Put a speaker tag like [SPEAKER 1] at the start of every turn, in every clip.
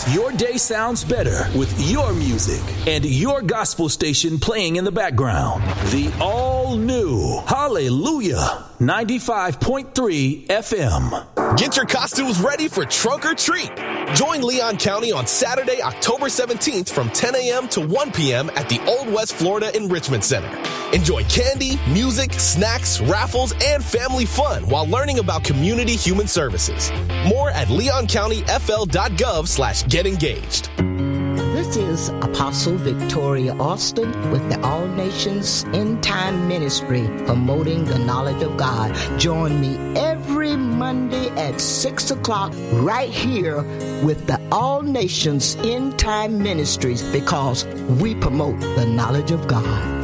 [SPEAKER 1] Your day sounds better with your music and your gospel station playing in the background. The all-new Hallelujah 95.3 FM.
[SPEAKER 2] Get your costumes ready for Trunk or Treat. Join Leon County on Saturday, October 17th from 10 a.m. to 1 p.m. at the Old West Florida Enrichment Center. Enjoy candy, music, snacks, raffles, and family fun while learning about community human services. More at leoncountyfl.gov/getengaged.
[SPEAKER 3] This is Apostle Victoria Austin with the All Nations End Time Ministry, promoting the knowledge of God. Join me every Monday at 6 o'clock right here with the All Nations End Time Ministries, because we promote the knowledge of God.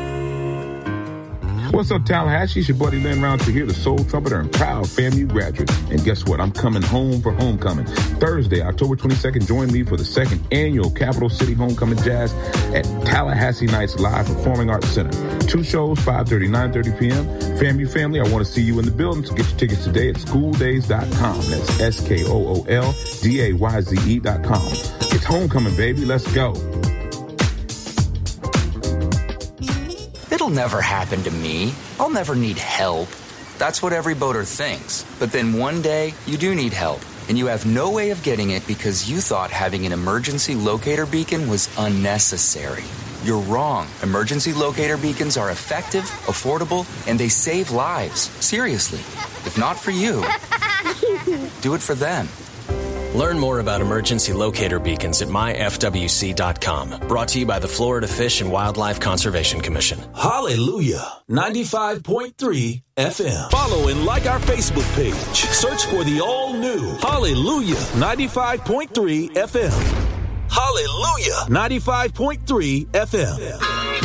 [SPEAKER 4] What's up, Tallahassee? It's your buddy Lynn Roundtree here, the Soul Trumpeter and proud FAMU graduate. And guess what? I'm coming home for homecoming. Thursday, October 22nd, join me for the second annual Capital City Homecoming Jazz at Tallahassee Nights Live Performing Arts Center. 2 shows, 5:30, 9:30 p.m. FAMU family, I want to see you in the building, so get your tickets today at schooldays.com. That's SKOOLDAYZE.com. It's homecoming, baby. Let's go.
[SPEAKER 5] It'll never happen to me. I'll never need help. That's what every boater thinks. But then one day, you do need help, and you have no way of getting it because you thought having an emergency locator beacon was unnecessary. You're wrong. Emergency locator beacons are effective, affordable, and they save lives. Seriously. If not for you, do it for them.
[SPEAKER 6] Learn more about emergency locator beacons at myfwc.com. Brought to you by the Florida Fish and Wildlife Conservation Commission.
[SPEAKER 1] Hallelujah 95.3 FM. Follow and like our Facebook page. Search for the all-new Hallelujah 95.3 FM. Hallelujah 95.3 FM.